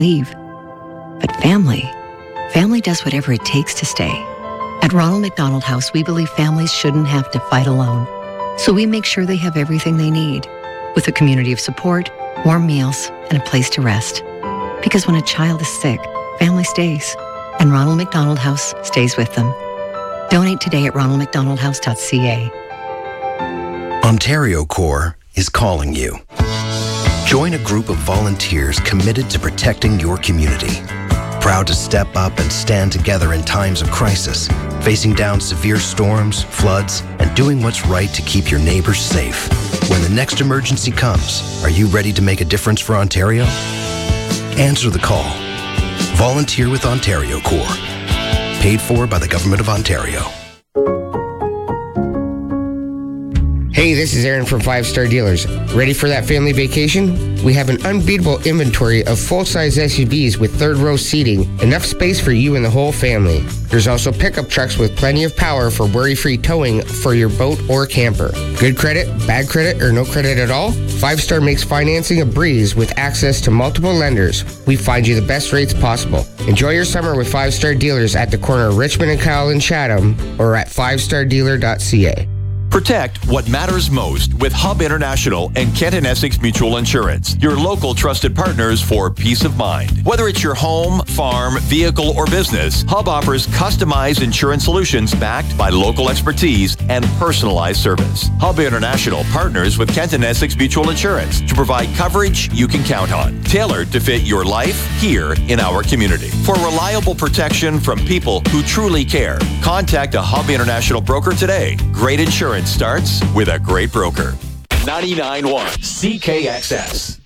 leave. But family does whatever it takes to stay. At Ronald McDonald House, we believe families shouldn't have to fight alone. So we make sure they have everything they need, with a community of support, warm meals, and a place to rest. Because when a child is sick, family stays, and Ronald McDonald House stays with them. Donate today at ronaldmcdonaldhouse.ca. Ontario Corps is calling you. Join a group of volunteers committed to protecting your community. Proud to step up and stand together in times of crisis, facing down severe storms, floods, and doing what's right to keep your neighbors safe. When the next emergency comes, are you ready to make a difference for Ontario? Answer the call. Volunteer with Ontario Corps. Paid for by the Government of Ontario. Hey, this is Aaron from 5 Star Dealers. Ready for that family vacation? We have an unbeatable inventory of full-size SUVs with third-row seating, enough space for you and the whole family. There's also pickup trucks with plenty of power for worry-free towing for your boat or camper. Good credit, bad credit, or no credit at all? 5 Star makes financing a breeze with access to multiple lenders. We find you the best rates possible. Enjoy your summer with 5 Star Dealers at the corner of Richmond and Kyle in Chatham or at 5stardealer.ca. Protect what matters most with Hub International and Kent and Essex Mutual Insurance, your local trusted partners for peace of mind. Whether it's your home, farm, vehicle, or business, Hub offers customized insurance solutions backed by local expertise and personalized service. Hub International partners with Kent and Essex Mutual Insurance to provide coverage you can count on, tailored to fit your life here in our community. For reliable protection from people who truly care, contact a Hub International broker today. Great insurance starts with a great broker. 99.1 CKXS.